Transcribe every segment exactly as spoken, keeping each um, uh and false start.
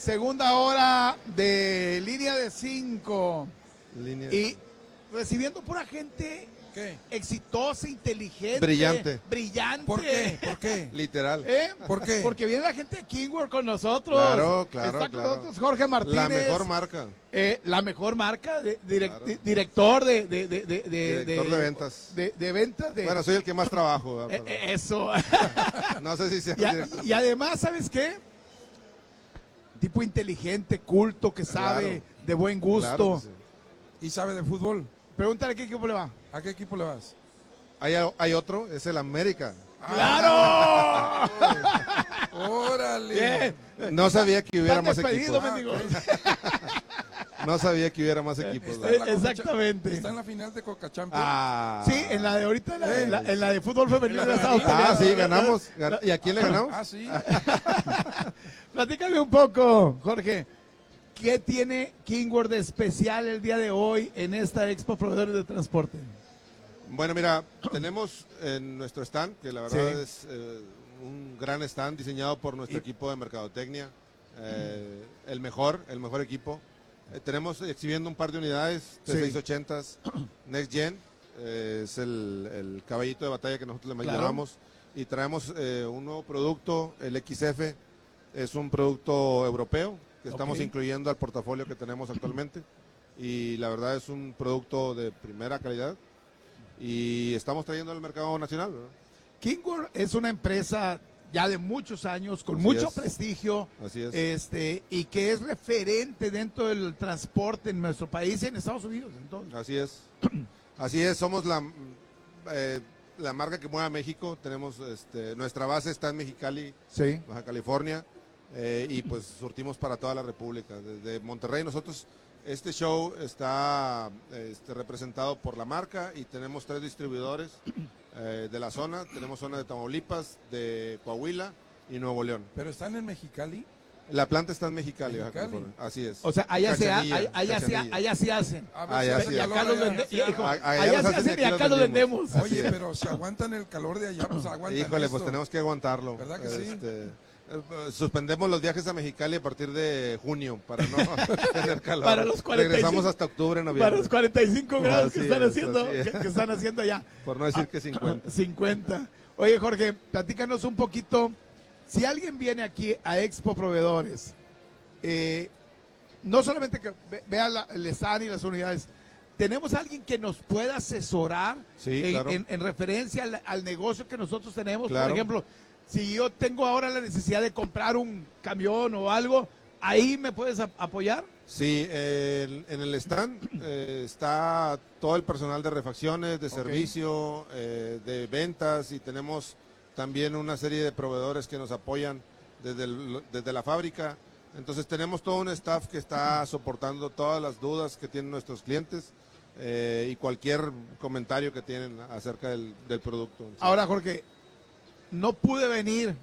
segunda hora de línea de cinco. Línea. Y recibiendo pura gente ¿Qué? exitosa, inteligente. Brillante. Brillante. ¿Por qué? ¿Por qué? Literal. ¿Eh? ¿Por qué? Porque viene la gente de Kingworth con nosotros. Claro, claro, Está con claro. nosotros Jorge Martínez. La mejor marca. Eh, la mejor marca, de, direc- Claro. di- director de, de, de, de, de- Director de ventas. De, de ventas. De, Bueno, soy el que más trabajo. eh, ¿verdad? eh, eso. No sé si sea y, a- director. y además, ¿sabes qué? Tipo inteligente, culto, que sabe, Claro. de buen gusto. Claro que sí. ¿Y sabe de fútbol? Pregúntale qué equipo le va. ¿A qué equipo le vas? Hay, hay otro, es el América. ¡Claro! ¡Órale! Bien. No sabía que hubiera Están más despedido, equipos. mendigo. No sabía que hubiera más equipos. Está ¿verdad? en la Coca- Exactamente. Está en la final de Coca Champions. Ah. Sí, en la de ahorita, en la, en la- en la de fútbol femenino de Estados Unidos. Ah, sí, ganamos. Gan- ¿Y a quién le ganamos? Ah, sí. Platícame un poco, Jorge. ¿Qué tiene Kingworth de especial el día de hoy en esta Expo Proveedores de Transporte? Bueno, mira, tenemos en nuestro stand, que la verdad Sí. es eh, un gran stand diseñado por nuestro Y- equipo de mercadotecnia, eh, el mejor, el mejor equipo. Eh, tenemos exhibiendo un par de unidades, T seiscientos ochenta Next Gen, eh, es el, el caballito de batalla que nosotros le Claro. llevamos, y traemos eh, un nuevo producto, el X F, es un producto europeo que estamos Ok. incluyendo al portafolio que tenemos actualmente, y la verdad es un producto de primera calidad, y estamos trayendo al mercado nacional, ¿verdad? Kingworth es una empresa ya de muchos años, con Así mucho es. prestigio, Así es. este, y que es referente dentro del transporte en nuestro país y en Estados Unidos. Entonces. Así es. Así es, somos la, eh, la marca que mueve a México. Tenemos este, nuestra base está en Mexicali, Sí. Baja California, eh, y pues surtimos para toda la República. Desde Monterrey nosotros, este show está este, representado por la marca y tenemos tres distribuidores eh, de la zona. Tenemos zona de Tamaulipas, de Coahuila y Nuevo León. ¿Pero están en Mexicali? La planta está en Mexicali, Baja Mexicali. California. Así es. O sea, allá se, ha- Cachanilla, allá, allá se, Cachanilla. allá se hacen. A Ah, ya, si sí, Y hace acá acá calor los allá. vende- hijo, A- allá allá los se hacen y hacen y aquí los acá los vendemos. vendemos. Así Oye, es. pero si aguantan el calor de allá, pues aguantan Híjole, esto. pues tenemos que aguantarlo. ¿Verdad que sí? Este, eh, suspendemos los viajes a Mexicali a partir de junio para no tener calor. Para los cuarenta y cinco Regresamos hasta octubre, Para noviembre. los cuarenta y cinco grados Así que están es, haciendo, así es. que, que están haciendo allá. Por no decir que cincuenta. cincuenta. Oye, Jorge, platícanos un poquito. Si alguien viene aquí a Expo Proveedores, eh, no solamente que ve- vea la, el stand y las unidades, ¿tenemos alguien que nos pueda asesorar Sí, en, claro. en- en referencia al, al negocio que nosotros tenemos? Claro. Por ejemplo, si yo tengo ahora la necesidad de comprar un camión o algo, ¿ahí me puedes ap- apoyar? Sí, eh, en- en el stand eh, está todo el personal de refacciones, de Ok. servicio, eh, de ventas, y tenemos también una serie de proveedores que nos apoyan desde, el- desde la fábrica. Entonces tenemos todo un staff que está soportando todas las dudas que tienen nuestros clientes eh, y cualquier comentario que tienen acerca del, del producto. Ahora, Jorge, no pude venir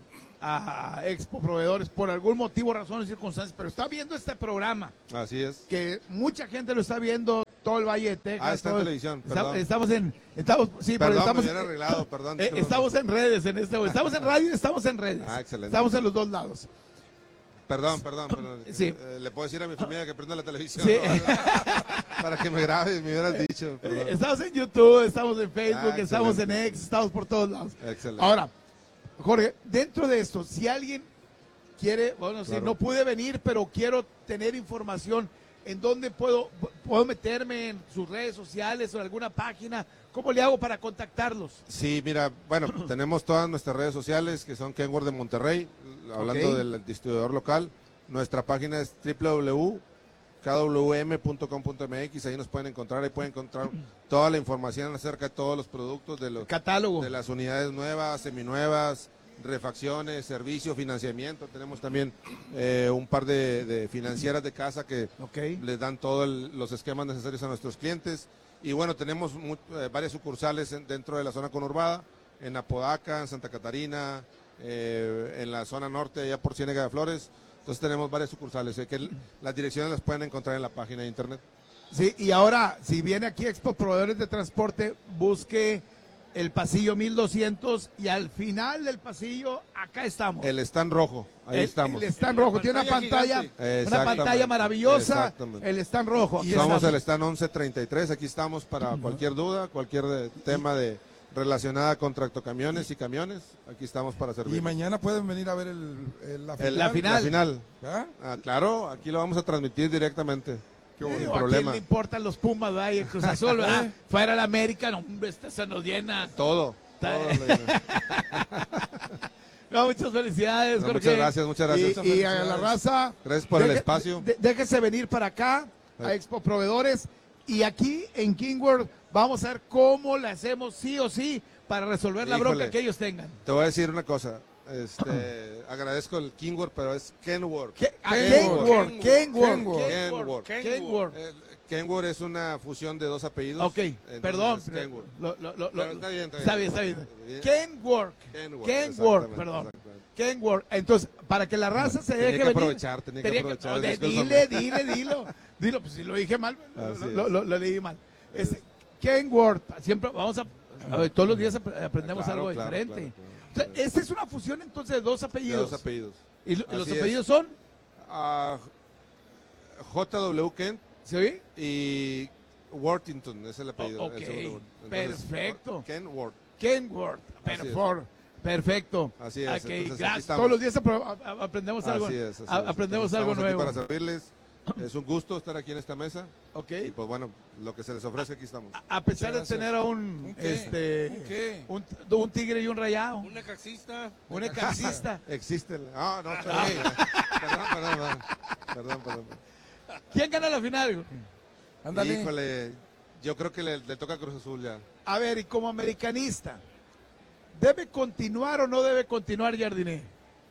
a Expo Proveedores por algún motivo, razón o circunstancias, pero está viendo este programa, Así es. que mucha gente lo está viendo, todo el Valle de Texas. Ah, está en todo el- televisión, está- perdón. estamos en, estamos, sí, pero Perdón, estamos, me hubiera arreglado, perdón. eh, disculpa. estamos en redes en este, estamos en radio y estamos en redes. Ah, excelente. Estamos en los dos lados. Perdón, perdón, perdón. Sí. Eh, le puedo decir a mi familia que prenda la televisión, Sí. ¿no? Para que me grabe, me hubieras dicho. Perdón. Estamos en YouTube, estamos en Facebook, Ah, estamos en excelente. X, estamos por todos lados. Excelente. Ahora, Jorge, dentro de esto, si alguien quiere, bueno, si Claro. no pude venir, pero quiero tener información, ¿en dónde puedo, puedo meterme? ¿En sus redes sociales o en alguna página? ¿Cómo le hago para contactarlos? Sí, mira, bueno, tenemos todas nuestras redes sociales que son Kenworth de Monterrey, hablando Ok. del distribuidor local. Nuestra página es doble u doble u doble u punto k w m punto com punto m x, ahí nos pueden encontrar, ahí pueden encontrar toda la información acerca de todos los productos, de, los, Catálogo. de las unidades nuevas, seminuevas, refacciones, servicio, financiamiento. Tenemos también eh, un par de, de financieras de casa que Ok. les dan todos los esquemas necesarios a nuestros clientes. Y bueno, tenemos mu- eh, varias sucursales en- dentro de la zona conurbada, en Apodaca, en Santa Catarina, eh, en la zona norte, allá por Ciénega de Flores. Entonces tenemos varias sucursales, eh, que l- las direcciones las pueden encontrar en la página de internet. Sí, y ahora, si viene aquí Expo Proveedores de Transporte, busque el pasillo mil doscientos y al final del pasillo, acá estamos. El stand rojo, ahí el, estamos. El stand rojo, tiene una pantalla, una Exactamente. pantalla maravillosa, Exactamente. el stand rojo. Aquí Somos estamos. el stand once treinta y tres, aquí estamos para cualquier duda, cualquier de- tema de relacionada con tractocamiones y camiones, aquí estamos para servir. Y mañana pueden venir a ver el, el- la El- final. La final. La final. ¿verdad? Ah, claro, aquí lo vamos a transmitir directamente. Qué Sin bueno, ¿a quién problema. le importan los Pumas, ¿verdad? Y el Cruz Azul, ¿verdad? Fuera el América, no, hombre, este se nos llena. Todo. Ta- todo lo- No, muchas felicidades, No, Jorge. muchas gracias, muchas gracias. Y, y a la raza, Gracias por el deje- espacio. de- déjese venir para acá, a Sí. Expo Proveedores. Y aquí en Kingworth vamos a ver cómo le hacemos sí o sí para resolver la Híjole. bronca que ellos tengan. Te voy a decir una cosa. Este, agradezco el Kingworth, pero es Kenworth. ¿Qué? Ah, Kenworth. Kenworth, Kenworth, Kenworth. Kenworth, Kenworth. El Kenworth es una fusión de dos apellidos. Ok, entonces perdón. es Kenworth. Lo- lo- lo- Pero lo- está bien, está bien. Está bien, está bien. Bien. Kenworth. Kenworth, Kenworth, exactamente, perdón. exactamente. Kenworth. Entonces, para que la raza se Tenía deje que venir. aprovechar, tenía que aprovechar, no, de- discúlpame. dile, dile, dilo. Dilo, pues si lo dije mal, Así lo, es. lo- lo leí mal. Este, Kenworth. Siempre vamos a. a ver, todos los días ap- aprendemos Claro, algo claro, diferente. claro, claro. O sea, esta es una fusión entonces de dos De apellidos. dos apellidos. ¿Y lo- los Así es. apellidos son? Ah, J W Kent ¿Se oye? y Worthington es el apellido. Oh, ok, el segundo. perfecto. Kenworth. Kenworth. Así es. Perfor. Perfecto. Así es, Ok, entonces aquí gracias. estamos. Todos los días apro- a- a- aprendemos algo. Así es, así a- es. aprendemos Estamos algo aquí nuevo. para servirles. Es un gusto estar aquí en esta mesa. Ok. Y pues bueno, lo que se les ofrece aquí estamos. A- A pesar de Muchas tener a un, ¿Un qué? este, ¿Un qué? un, un tigre y un rayado, Un necaxista. un ecaxista. Existe. el- Ah, no, perdón. perdón, perdón, perdón. Perdón, perdón. ¿Quién gana la final? Ándale. Híjole, yo creo que le, le toca a Cruz Azul ya. A ver, y como americanista, ¿debe continuar o no debe continuar Jardiné?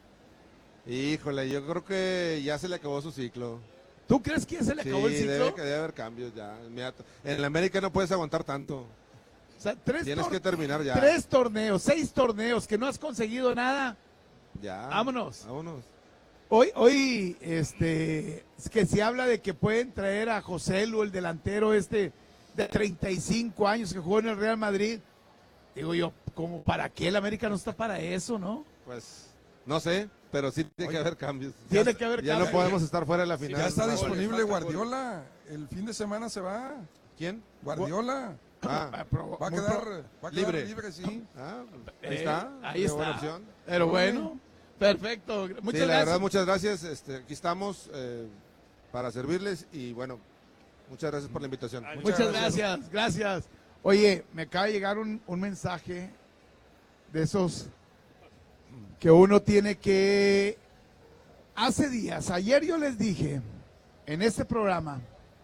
Híjole, yo creo que ya se le acabó su ciclo. ¿Tú crees que ya se le Sí, acabó el ciclo? debe, que debe haber cambios ya, inmediato. En la América no puedes aguantar tanto. O sea, tres, Tienes tor- que terminar ya. tres torneos, seis torneos que no has conseguido nada. Ya. Vámonos. Vámonos. Hoy, hoy, este, es que se habla de que pueden traer a José Lu, el delantero este de treinta y cinco años que jugó en el Real Madrid. Digo yo, ¿como para qué el América no está para eso, no? Pues, no sé, pero sí tiene que haber cambios. Tiene Ya- que haber Ya cambios. no podemos estar fuera de la final. Ya está No, disponible le falta Guardiola. El fin de semana se va. gol. ¿Quién? Guardiola. Ah, Va a Muy quedar, pro- va a quedar libre. libre. sí. ah, ahí Eh, está. ahí Qué buena está. opción. Pero bueno, perfecto. Muchas Sí, la gracias. verdad, muchas gracias. Este, aquí estamos eh, para servirles y bueno, muchas gracias por la invitación. Ay, Muchas Muchas gracias, gracias. Oye, me acaba de llegar un, un mensaje de esos que uno tiene que... Hace días, ayer yo les dije en este programa,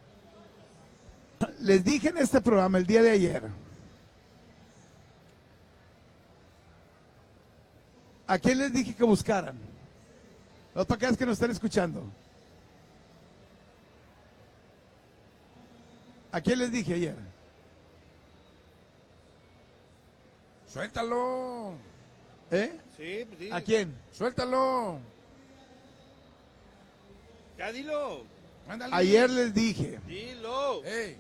les dije en este programa el día de ayer, ¿a quién les dije que buscaran? Los paquetes que nos están escuchando. ¿A quién les dije ayer? Suéltalo. ¿Eh? Sí, pues sí. ¿A quién? Suéltalo. Ya dilo. Ándale. Ayer les dije, Dilo. Ey,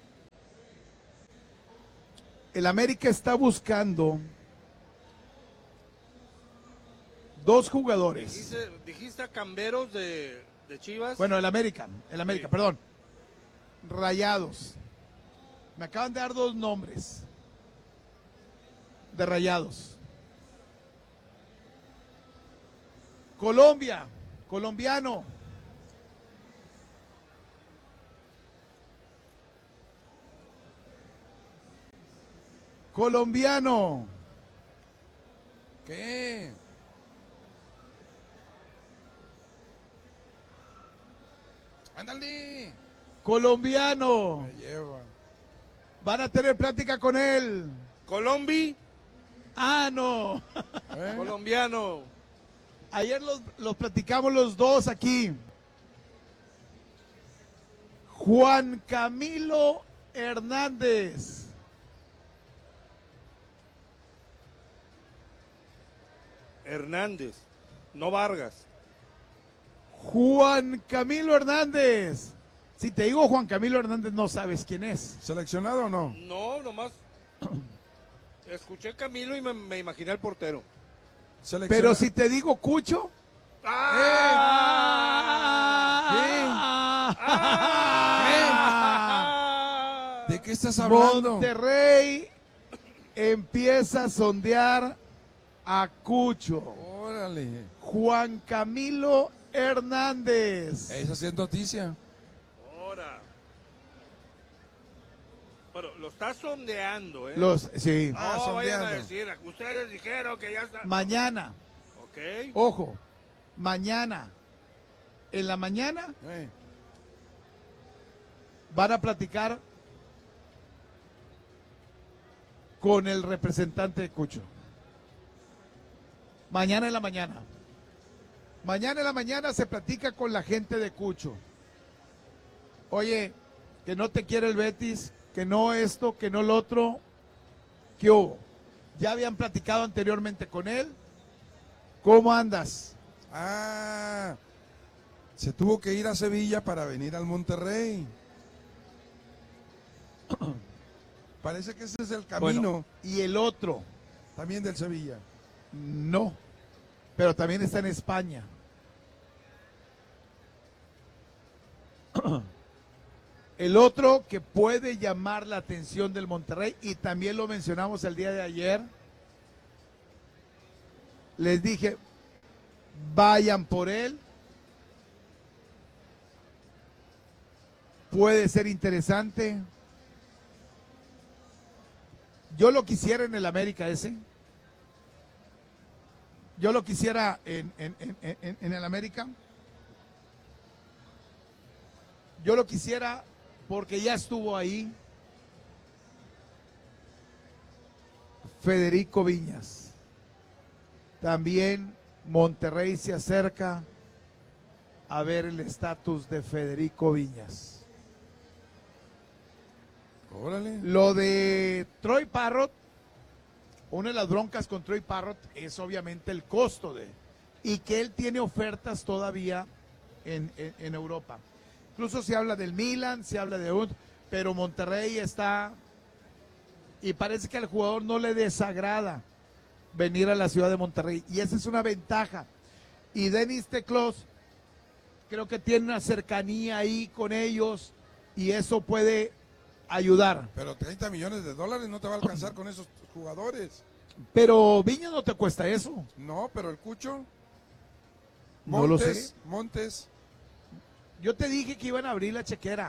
el América está buscando dos jugadores. Dijiste, dijiste a Camberos de, de Chivas. Bueno, el América, el América, Sí. perdón. Rayados. Me acaban de dar dos nombres de Rayados. Colombia, colombiano. Colombiano. ¿qué? Ándale. Colombiano. Me lleva. Van a tener plática con él. Colombi, Ah, no. ¿Eh? colombiano. Ayer los, los platicamos los dos aquí. Juan Camilo Hernández. Hernández, no Vargas. Juan Camilo Hernández. Si te digo Juan Camilo Hernández, no sabes quién es. ¿Seleccionado o no? No, nomás. Escuché Camilo y me, me imaginé al portero. Selecciona- Pero si te digo Cucho. ¡Ah! ¿De qué estás hablando? Monterrey empieza a sondear a Cucho. Órale. Juan Camilo Hernández. Esa sí es noticia. Ahora. Bueno, lo está sondeando, ¿eh? Los, sí. Ah, no vayan a sondeando. decir, ustedes dijeron que ya está. Mañana, Ok. ojo, mañana, en la mañana Eh, van a platicar con el representante de Cucho. Mañana en la mañana. Mañana en la mañana se platica con la gente de Cucho. Oye, que no te quiere el Betis, que no esto, que no lo otro. ¿Qué hubo? Ya habían platicado anteriormente con él. ¿Cómo andas? Ah, se tuvo que ir a Sevilla para venir al Monterrey. Parece que ese es el camino Bueno, y el otro, también del Sevilla. no, pero también está en España. El otro que puede llamar la atención del Monterrey, y también lo mencionamos el día de ayer, les dije, vayan por él, puede ser interesante. Yo lo quisiera en el América ese. Yo lo quisiera en, en, en, en, en el América. Yo lo quisiera porque ya estuvo ahí Federico Viñas. También Monterrey se acerca a ver el estatus de Federico Viñas. Órale. Lo de Troy Parrott, una de las broncas con Troy Parrott es obviamente el costo de, y que él tiene ofertas todavía en, en, en Europa. Incluso se habla del Milan, se habla de un, pero Monterrey está, y parece que al jugador no le desagrada venir a la ciudad de Monterrey, y esa es una ventaja. Y Denis Teclos creo que tiene una cercanía ahí con ellos, y eso puede ayudar. Pero treinta millones de dólares no te va a alcanzar con esos jugadores. Pero Viña no te cuesta eso. No, pero el Cucho. No lo Montes, sé. Montes. Yo te dije que iban a abrir la chequera.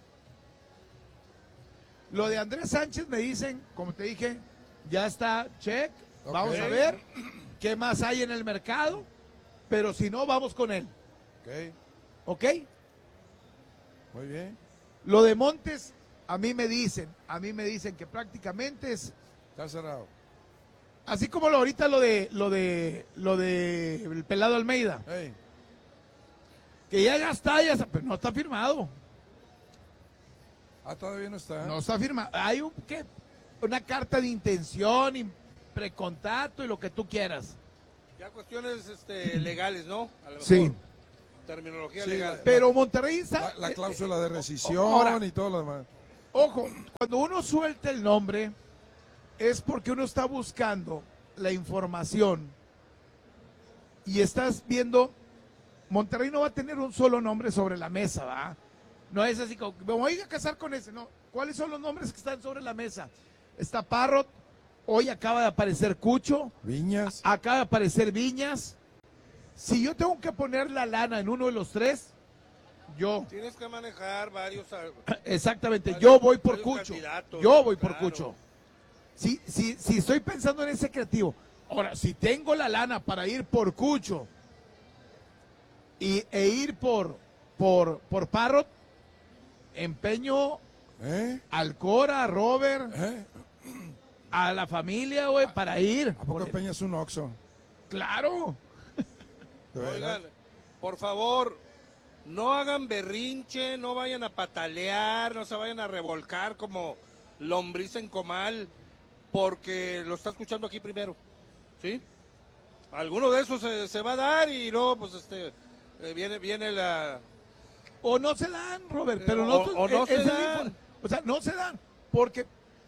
Lo de Andrés Sánchez me dicen, como te dije, ya está check. Ok. Vamos a ver qué más hay en el mercado. Pero si no, vamos con él. Ok, ¿Ok? muy bien. Lo de Montes, a mí me dicen, a mí me dicen que prácticamente es, Está cerrado. así como lo, ahorita lo de, lo de, lo de el Pelado Almeida, Ey, que ya, ya está, ya está, pero no está firmado. ah, todavía no está. No está firmado. Hay un, ¿qué? Una carta de intención y precontacto y lo que tú quieras. Ya cuestiones este, legales, ¿no? A lo mejor. Sí. Terminología Sí, legal. la- Pero Monterrey está, La, la eh, cláusula eh, de rescisión ahora, y todo lo demás. ojo, cuando uno suelta el nombre es porque uno está buscando la información y estás viendo, Monterrey no va a tener un solo nombre sobre la mesa, ¿va? No es así como, me voy a casar con ese, no. ¿Cuáles son los nombres que están sobre la mesa? Está Parrott, hoy acaba de aparecer Cucho, Viñas. acaba de aparecer Viñas. Si yo tengo que poner la lana en uno de los tres, yo, Tienes que manejar varios. ah, exactamente, varios- yo voy por varios Cucho. candidatos, Yo voy por claro. Cucho. Si, si, si estoy pensando en ese creativo, ahora, si tengo la lana para ir por Cucho y, e ir por, por, por Parrott, empeño ¿Eh? al Cora, a Robert, ¿Eh? a la familia, güey, para ir. ¿A poco Por- empeñas un Oxxo? Claro. ¿De verdad? Oigan, por favor, no hagan berrinche, no vayan a patalear, no se vayan a revolcar como lombriz en comal, porque lo está escuchando aquí primero, ¿sí? Alguno de esos se, se va a dar y luego, pues, este, eh, viene, viene la... O no se dan, Robert, Eh, pero o- no, o no eh, se esa es la dan. info- o sea, no se dan, porque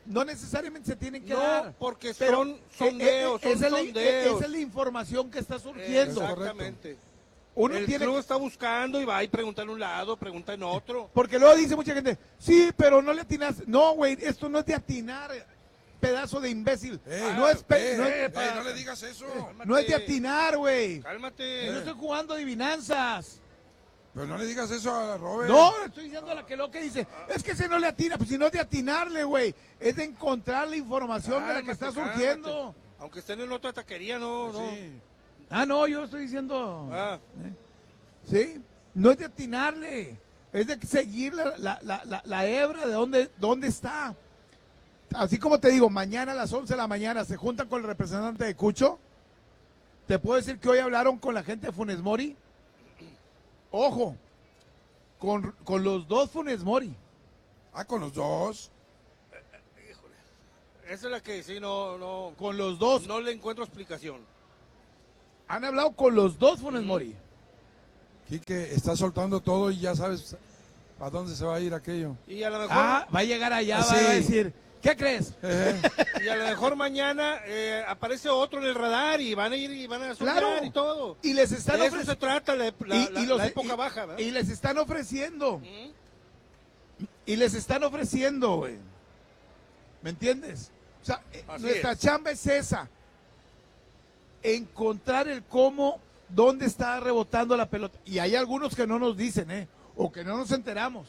no necesariamente se tienen que No, dar. porque pero son sondeos, eh, eh, son esa, es la, sondeos. esa es la información que está surgiendo. Exactamente. Uno el tiene club que- está buscando y va y pregunta en un lado, pregunta en otro. Porque luego dice mucha gente, sí, pero no le atinas. No, güey, esto no es de atinar, pedazo de imbécil. Ey, no, es pe- ey, no, ey, es, ey, no le digas eso. no es de atinar, güey. Cálmate. Yo no estoy jugando adivinanzas. Pero no le digas eso a Robert. No, estoy diciendo a la que lo que dice. Es que se no le atina, pues si no es de atinarle, güey. Es de encontrar la información de la que Cálmate, está surgiendo. cálmate. Aunque estén en otra taquería, no, no. Sí. Ah, no, yo estoy diciendo. Ah, ¿Sí? No es de atinarle. Es de seguir la, la, la, la, la hebra de dónde, dónde está. Así como te digo, mañana a las once de la mañana se juntan con el representante de Cucho. Te puedo decir que hoy hablaron con la gente de Funes Mori. Ojo, con, con los dos Funes Mori. Ah, con los dos. esa es la que sí, no, no, Con los dos. no le encuentro explicación. Han hablado con los dos Funes Mori. Quique está soltando todo y ya sabes a dónde se va a ir aquello. Y a lo mejor, Ah, va a llegar allá, Ah, va sí. a decir, ¿qué crees? Eh, y a lo mejor mañana eh, aparece otro en el radar y van a ir y van a soñar Claro. y todo. Y les están De eso se ofreciendo. trata la, la- la- la época y- baja, ¿verdad? y les están ofreciendo. ¿Mm? Y les están ofreciendo, güey. ¿Me entiendes? O sea, eh, Así nuestra es. chamba es esa. Encontrar el cómo, dónde está rebotando la pelota. Y hay algunos que no nos dicen, ¿eh? O que no nos enteramos.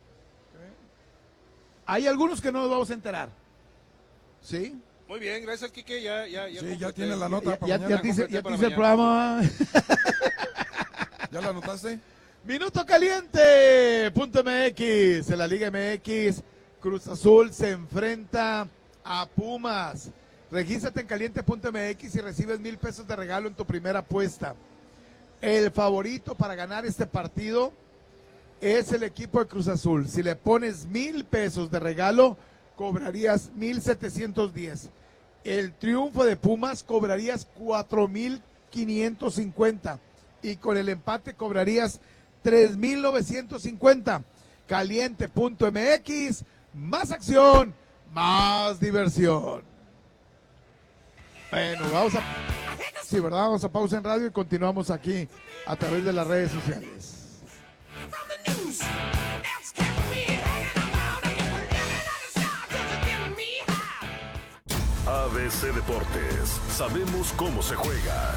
Hay algunos que no nos vamos a enterar. ¿Sí? Muy bien, gracias, Quique. Ya, ya, ya, Sí, ya completé. tiene la nota Ya, para ya, mañana. ya te hice, completé ya te para hice el mañana. programa. ¿Ya la anotaste? Minuto caliente. Punto M X. En la Liga M X, Cruz Azul se enfrenta a Pumas. Regístrate en caliente punto M X y recibes mil pesos de regalo en tu primera apuesta. El favorito para ganar este partido es el equipo de Cruz Azul. Si le pones mil pesos de regalo, cobrarías mil setecientos diez. El triunfo de Pumas cobrarías cuatro mil quinientos cincuenta. Y con el empate cobrarías tres mil novecientos cincuenta. caliente punto M X, más acción, más diversión. Bueno, vamos a... Sí, ¿verdad? Vamos a pausa en radio y continuamos aquí a través de las redes sociales. A B C Deportes, sabemos cómo se juega.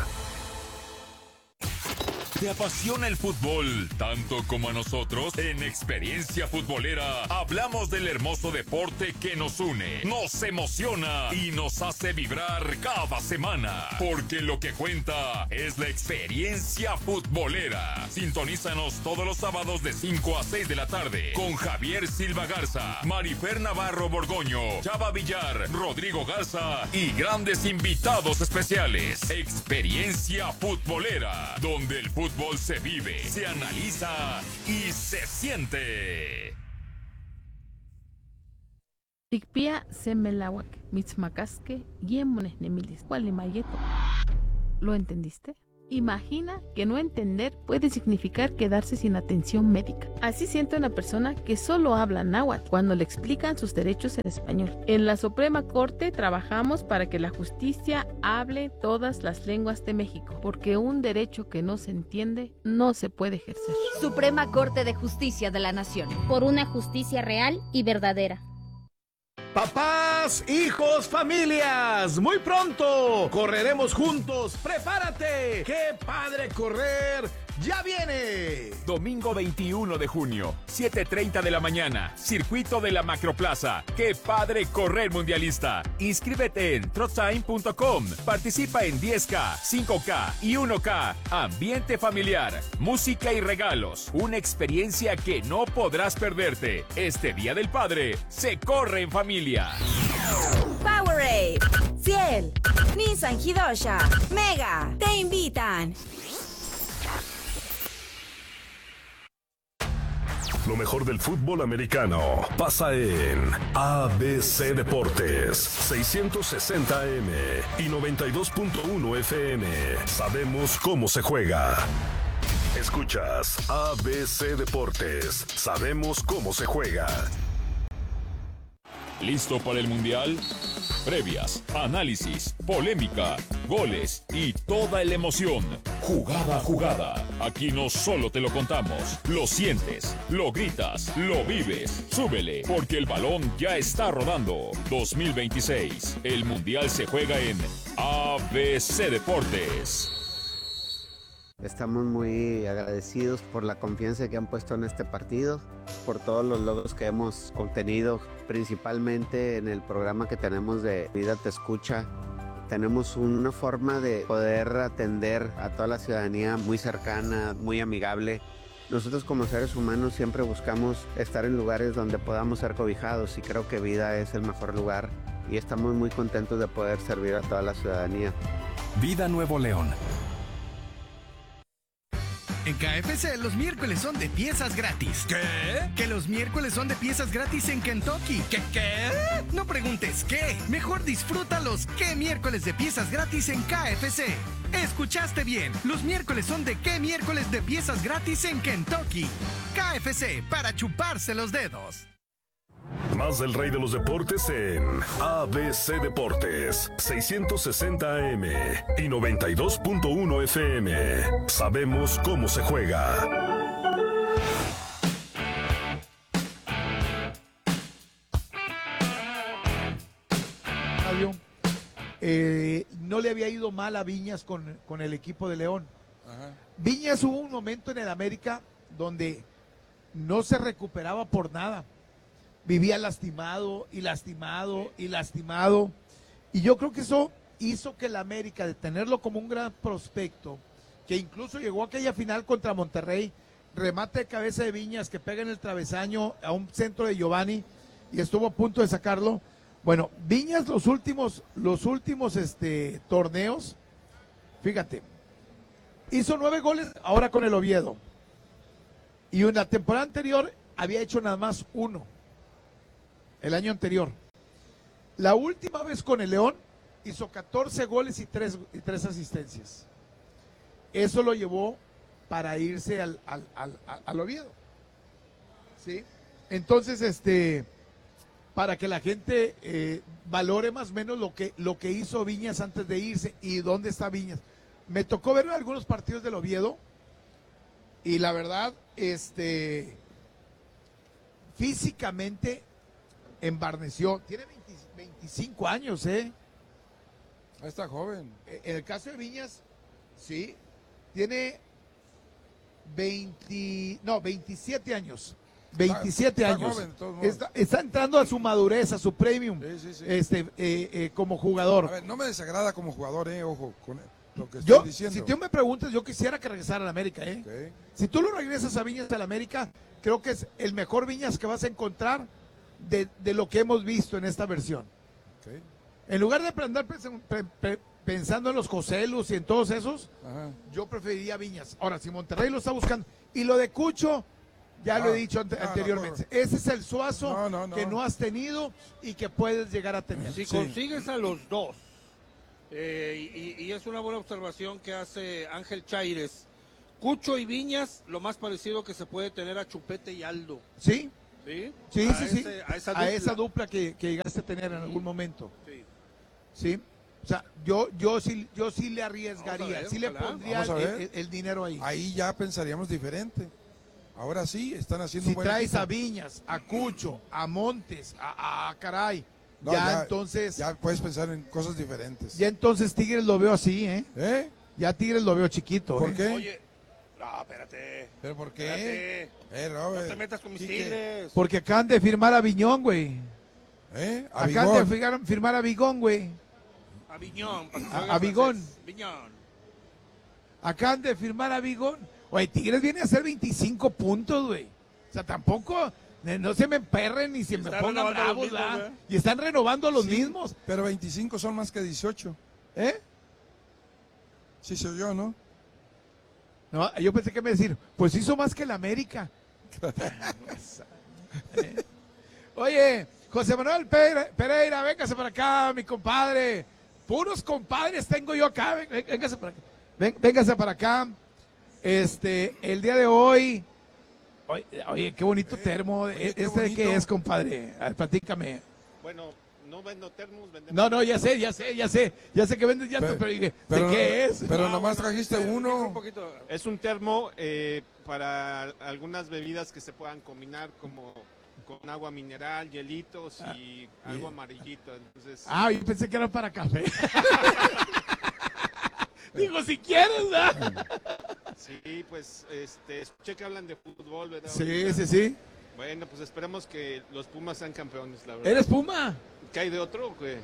¿Te apasiona el fútbol tanto como a nosotros? En Experiencia Futbolera hablamos del hermoso deporte que nos une, nos emociona y nos hace vibrar cada semana. Porque lo que cuenta es la experiencia futbolera. Sintonízanos todos los sábados de cinco a seis de la tarde con Javier Silva Garza, Marifer Navarro Borgoño, Chava Villar, Rodrigo Garza y grandes invitados especiales. Experiencia Futbolera, donde el fútbol se vive, se analiza y se siente. Tikpia semelawak, mitzmacasque, yemones nemilis, mayeto. ¿Lo entendiste? Imagina que no entender puede significar quedarse sin atención médica. Así siente una persona que solo habla náhuatl cuando le explican sus derechos en español. En la Suprema Corte trabajamos para que la justicia hable todas las lenguas de México, porque un derecho que no se entiende no se puede ejercer. Suprema Corte de Justicia de la Nación. Por una justicia real y verdadera. Papás, hijos, familias, muy pronto correremos juntos. ¡Prepárate! ¡Qué padre correr! ¡Ya viene! Domingo veintiuno de junio, siete treinta de la mañana, circuito de la Macroplaza. ¡Qué padre correr mundialista! Inscríbete en trotime punto com. Participa en diez K, cinco K y uno K. Ambiente familiar, música y regalos. Una experiencia que no podrás perderte. Este Día del Padre se corre en familia. Powerade, Ciel, Nissan Hidosha, Mega, te invitan. Lo mejor del fútbol americano pasa en A B C Deportes, seiscientos sesenta A M y noventa y dos punto uno F M. Sabemos cómo se juega. Escuchas A B C Deportes, sabemos cómo se juega. ¿Listo para el Mundial? Previas, análisis, polémica, goles y toda la emoción. Jugada a jugada. Aquí no solo te lo contamos, lo sientes, lo gritas, lo vives. Súbele, porque el balón ya está rodando. dos mil veintiséis, el Mundial se juega en A B C Deportes. Estamos muy agradecidos por la confianza que han puesto en este partido, por todos los logros que hemos obtenido, principalmente en el programa que tenemos de Vida Te Escucha. Tenemos una forma de poder atender a toda la ciudadanía muy cercana, muy amigable. Nosotros como seres humanos siempre buscamos estar en lugares donde podamos ser cobijados y creo que Vida es el mejor lugar y estamos muy contentos de poder servir a toda la ciudadanía. Vida Nuevo León. En K F C los miércoles son de piezas gratis. ¿Qué? Que los miércoles son de piezas gratis en Kentucky. ¿Qué qué? No preguntes qué. Mejor disfruta los qué miércoles de piezas gratis en K F C. Escuchaste bien. Los miércoles son de qué miércoles de piezas gratis en Kentucky. K F C para chuparse los dedos. Más del rey de los deportes en A B C Deportes, seiscientos sesenta A M y noventa y dos punto uno F M. Sabemos cómo se juega. Eh, no le había ido mal a Viñas con, con el equipo de León. Ajá. Viñas hubo un momento en el América donde no se recuperaba por nada. Vivía lastimado y lastimado y lastimado. Y yo creo que eso hizo que el América, de tenerlo como un gran prospecto, que incluso llegó a aquella final contra Monterrey, remate de cabeza de Viñas que pega en el travesaño a un centro de Giovanni y estuvo a punto de sacarlo. Bueno, Viñas los últimos, los últimos este, torneos, fíjate, hizo nueve goles ahora con el Oviedo. Y en la temporada anterior había hecho nada más uno. El año anterior. La última vez con el León hizo catorce goles y tres, y tres asistencias. Eso lo llevó para irse al, al, al, al Oviedo. ¿Sí? Entonces, este, para que la gente eh, valore más o menos lo que, lo que hizo Viñas antes de irse y dónde está Viñas. Me tocó ver algunos partidos del Oviedo y la verdad, este, físicamente embarneció. Tiene veinte, veinticinco años, ¿eh? Está joven. En el caso de Viñas, sí, tiene veinte, no, veintisiete años. veintisiete está, años. Está, joven, está, está entrando a su madurez, a su premium, sí, sí, sí. Este, eh, eh, como jugador. A ver, no me desagrada como jugador, eh, ojo, con lo que estoy yo, diciendo. Si tú me preguntas, yo quisiera que regresara a la América, ¿eh? Okay. Si tú lo regresas a Viñas a la América, creo que es el mejor Viñas que vas a encontrar de, de lo que hemos visto en esta versión. Okay. En lugar de andar pensando en los Joselus y en todos esos, ajá, yo preferiría Viñas. Ahora, si Monterrey lo está buscando, y lo de Cucho, ya no, lo he dicho ante, no, anteriormente, no, no. Ese es el Suazo no, no, no. que no has tenido y que puedes llegar a tener. Si sí. consigues a los dos, eh, y, y es una buena observación que hace Ángel Chaires, Cucho y Viñas, lo más parecido que se puede tener a Chupete y Aldo. Sí, sí, sí, a sí, ese, sí. A, esa a esa dupla que, que llegaste a tener en algún momento. Sí. Sí. O sea, yo, yo sí, yo sí le arriesgaría, ver, sí le pondría el, el, el dinero ahí. Ahí ya pensaríamos diferente. Ahora sí, están haciendo si un buen traes equipo. A Viñas, a Cucho, a Montes, a, a Caray, no, ya, ya entonces... Ya puedes pensar en cosas diferentes. Ya entonces Tigres lo veo así, ¿eh? ¿Eh? Ya Tigres lo veo chiquito. ¿Por ¿eh? qué? Oye, no, espérate. ¿Pero por qué? Espérate. Eh, Robert, no te metas con mis Tigres. Porque acaban de firmar a Viñón, güey. ¿Eh? A acaban de firmar a Vigón, güey. A Viñón. A, a Vigón. Viñón. Acaban de firmar a Vigón. Oye, Tigres viene a hacer veinticinco puntos, güey. O sea, tampoco, no se me emperren ni se me pongan bravos, mismos, ¿eh? Y están renovando a los sí, mismos. Pero veinticinco son más que dieciocho. ¿Eh? Sí soy yo, ¿no? No, yo pensé que me decir, pues hizo más que el América. ¿Eh? Oye, José Manuel Pereira, véngase para acá, mi compadre. Puros compadres tengo yo acá, véngase para acá. Véngase para acá. Este, el día de hoy, oye, oye qué bonito termo, oye, qué ¿este bonito. de qué es, compadre? A ver, platícame. Bueno, no vendo termos, vendemos... No, no, ya sé, ya sé, ya sé. Ya sé que vendes llantas, pero, pero dije, pero ¿de qué es? Pero Ah, nomás bueno, trajiste eh, uno. un poquito. Es un termo eh, para algunas bebidas que se puedan combinar, como con agua mineral, hielitos y Ah, algo bien. amarillito. Entonces, Ah, yo pensé que era para café. Digo, si quieres, ¿verdad? sí, pues este, escuché que hablan de fútbol, ¿verdad? Sí, ahorita? sí, sí. Bueno, pues esperemos que los Pumas sean campeones, la verdad. ¿Eres Puma? ¿Qué hay de otro? ¿Qué?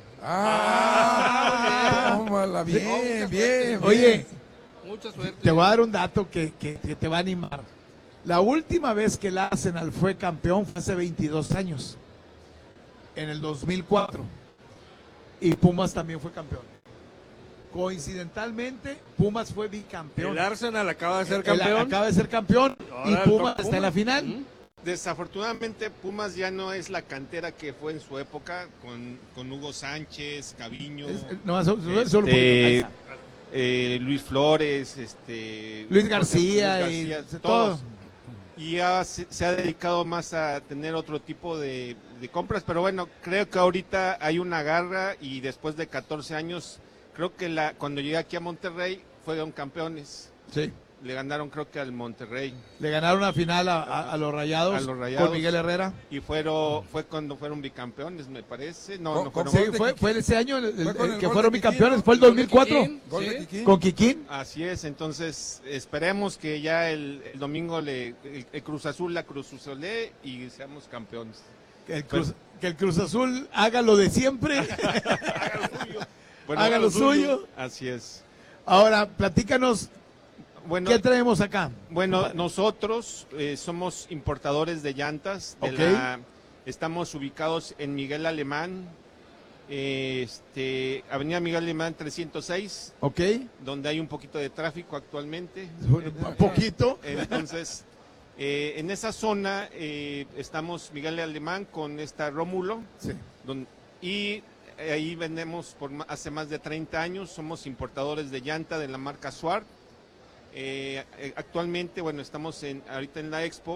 Ah, tómala, bien, bien, Oye, bien. Mucha suerte. te voy a dar un dato que, que, que te va a animar. La última vez que el Arsenal fue campeón fue hace veintidós años, en el dos mil cuatro. Y Pumas también fue campeón. Coincidentalmente, Pumas fue bicampeón. El Arsenal acaba de ser El- campeón. acaba de ser campeón Ahora y el Pumas Pumas. está en la final. ¿Mm? Desafortunadamente, Pumas ya no es la cantera que fue en su época, con, con Hugo Sánchez, Caviño, Es- no, solo- solo- solo un poquito. este, Ahí está. eh, Luis Flores, este, Luis García Luis y García, todo. Y ya se, se ha dedicado más a tener otro tipo de, de compras, pero bueno, creo que ahorita hay una garra y después de catorce años, creo que la cuando llegué aquí a Monterrey fueron campeones. Sí. Le ganaron creo que al Monterrey. Le ganaron una final a, a- a los Rayados, A los Rayados. con Miguel Herrera. Y fueron, fue cuando fueron bicampeones, me parece. No, Con- no con fueron. Sí, fue, fue ese año el- el- Fue con el el que gol fueron de Kikín, bicampeones, ¿no? fue el Gol dos de mil cuatro Kikín, Gol de sí. Kikín. con Kikín. Así es, entonces esperemos que ya el, el domingo le, el, el Cruz Azul la Cruz Azulé y seamos campeones. Que el, Cruz, que el Cruz Azul haga lo de siempre. Haga lo suyo. Bueno, Haga lo suyo. Así es. Ahora, platícanos, Bueno, ¿qué traemos acá? bueno nosotros eh, somos importadores de llantas. De Ok. la- estamos ubicados en Miguel Alemán, eh, este, Avenida Miguel Alemán trescientos seis, ¿Ok? donde hay un poquito de tráfico actualmente. Un poquito. Entonces, eh, en esa zona eh, estamos Miguel Alemán con esta Rómulo, Sí. don- y ahí vendemos por ma- hace más de treinta años, somos importadores de llanta de la marca Suart. Eh, eh, actualmente, bueno, estamos en, ahorita en la Expo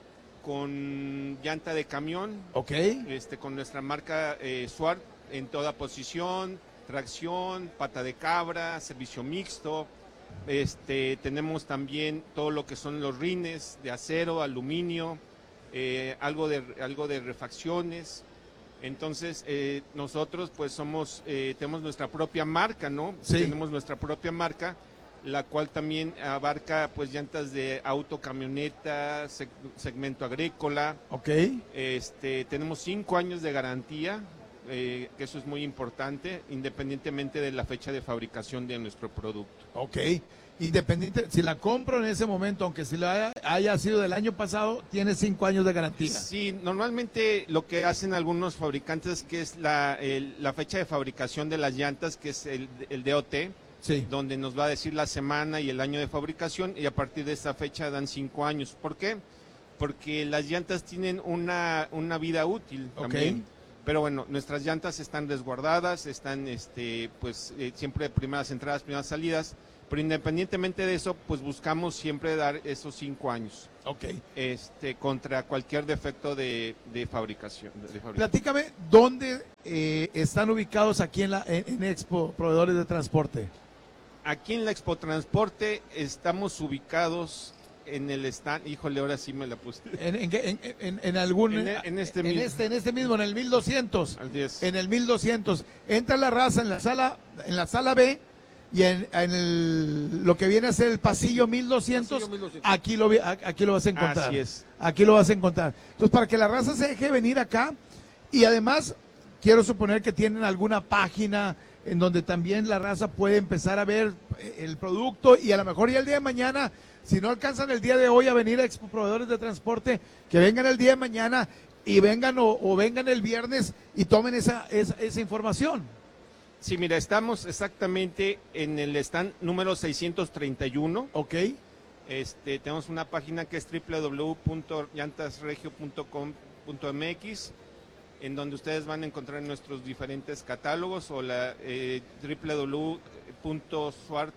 con llanta de camión, ¿Ok? este, con nuestra marca eh, Suart en toda posición, tracción, pata de cabra, servicio mixto. Este, tenemos también todo lo que son los rines de acero, aluminio, eh, algo de algo de refacciones. Entonces eh, nosotros pues somos eh, tenemos nuestra propia marca, ¿no? Sí. Tenemos nuestra propia marca, la cual también abarca pues llantas de auto, camioneta, seg- segmento agrícola. ¿Ok? Este, tenemos cinco años de garantía, eh, que eso es muy importante, independientemente de la fecha de fabricación de nuestro producto. Ok. Independiente, si la compro en ese momento, aunque si la haya, haya sido del año pasado, tiene cinco años de garantía. Sí, normalmente lo que hacen algunos fabricantes que es la, el- la fecha de fabricación de las llantas, que es el, el D O T, Sí. donde nos va a decir la semana y el año de fabricación, y a partir de esa fecha dan cinco años. ¿Por qué? Porque las llantas tienen una, una vida útil Ok. también. Pero bueno, nuestras llantas están resguardadas, están este, pues eh, siempre primeras entradas, primeras salidas, pero independientemente de eso, pues buscamos siempre dar esos cinco años. Ok. Este, contra cualquier defecto de, de fabricación. de fabricación. Platícame, ¿dónde eh, están ubicados aquí en, la, en, en Expo, proveedores de transporte? Aquí en la Expo Transporte estamos ubicados en el stand, híjole, ahora sí me la puse. ¿En, en, qué- en, en- en algún... En, en este en mismo. este, en este mismo, en el mil doscientos. Así es. En el mil doscientos. Entra la raza en la sala, en la sala B y en, en el, lo que viene a ser el pasillo mil doscientos, Pasillo mil doscientos. aquí lo, vi- a- aquí lo vas a encontrar. Así es. Aquí lo vas a encontrar. Entonces, para que la raza se deje venir acá, y además, quiero suponer que tienen alguna página en donde también la raza puede empezar a ver eh, el producto, y a lo mejor ya el día de mañana, si no alcanzan el día de hoy a venir a Expo Proveedores de Transporte, que vengan el día de mañana y vengan o, o vengan el viernes y tomen esa, esa, esa información. Sí, mira, estamos exactamente en el stand número seiscientos treinta y uno. Ok. Este, tenemos una página que es doble u doble u doble u punto llantasregio punto com punto m x, en donde ustedes van a encontrar nuestros diferentes catálogos, o la eh, doble u doble u doble u punto suart,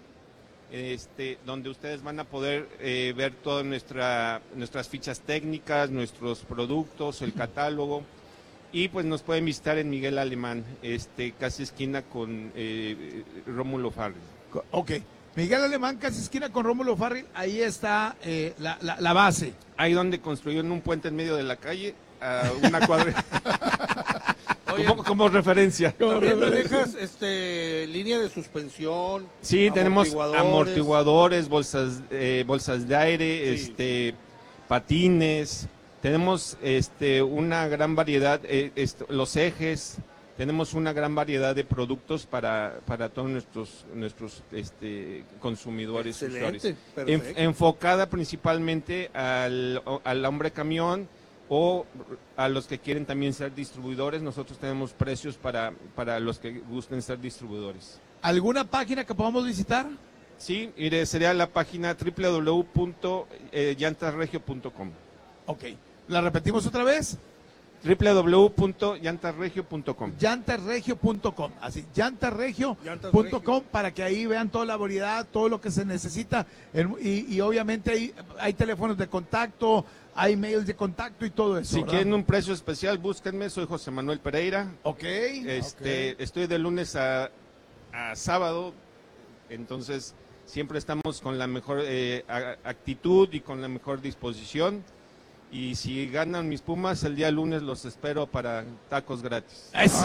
este, donde ustedes van a poder eh, ver todas nuestra, nuestras fichas técnicas, nuestros productos, el catálogo. Y pues nos pueden visitar en Miguel Alemán, este, casi esquina con eh, Rómulo Farril. Ok, Miguel Alemán, casi esquina con Rómulo Farril, ahí está eh, la, la, la base. Ahí donde construyeron un puente en medio de la calle, a una cuadra. como, como referencia. ¿También manejas este, línea de suspensión? Sí, tenemos amortiguadores, amortiguadores, bolsas, eh, bolsas de aire, Sí. este, patines. Tenemos este, una gran variedad, eh, esto, los ejes. Tenemos una gran variedad de productos para, para todos nuestros nuestros este, consumidores. Excelente, usuarios. perfecto. Enf- enfocada principalmente al, al hombre camión o a los que quieren también ser distribuidores. Nosotros tenemos precios para, para los que gusten ser distribuidores. ¿Alguna página que podamos visitar? Sí, mire, sería la página doble u doble u doble u punto llantas regio punto com. Ok, ¿la repetimos otra vez? doble u doble u doble u punto llantas regio punto com. llantas regio punto com, así, llantas regio Llantas punto com, Regio. para que ahí vean toda la variedad, todo lo que se necesita, en- y, y obviamente hay, hay teléfonos de contacto, hay mails de contacto y todo eso. Si ¿verdad? quieren un precio especial, búsquenme, soy José Manuel Pereira. Ok. Este, Estoy de lunes a, a sábado, entonces siempre estamos con la mejor eh, a- actitud y con la mejor disposición. Y si ganan mis Pumas, el día lunes los espero para tacos gratis. ¡Eso!